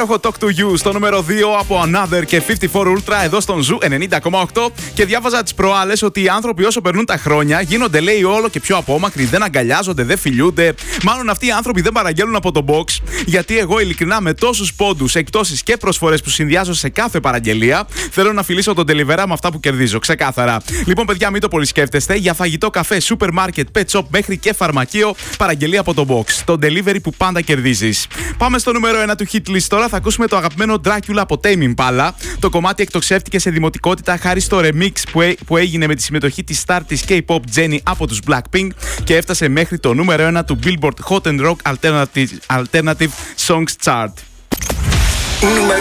υπέροχο Talk to You στο νούμερο 2 από Another και 54 Ultra εδώ στον Ζου 90,8. Και διάβαζα τις προάλλες ότι οι άνθρωποι όσο περνούν τα χρόνια γίνονται, λέει, όλο και πιο απόμακροι, δεν αγκαλιάζονται, δεν φιλιούνται. Μάλλον αυτοί οι άνθρωποι δεν παραγγέλνουν από το box. Γιατί εγώ ειλικρινά με τόσους πόντους, εκπτώσεις και προσφορές που συνδυάζω σε κάθε παραγγελία, θέλω να φιλήσω τον delivery με αυτά που κερδίζω. Ξεκάθαρα. Λοιπόν, παιδιά, μην το πολύ σκέφτεστε. Για φαγητό, καφέ, σούπερ μάρκετ, pet shop μέχρι και φαρμακείο, παραγγελία από το box. Το delivery που πάντα κερδίζεις. Πάμε στο νούμερο 1 του hit list τώρα. Θα ακούσουμε το αγαπημένο Dracula από Tame Impala. Το κομμάτι εκτοξεύτηκε σε δημοτικότητα χάρη στο remix που έγινε με τη συμμετοχή της star της K-pop Jennie από τους Blackpink και έφτασε μέχρι το νούμερο 1 του Billboard Hot and Rock Alternative Songs Chart. Νούμερο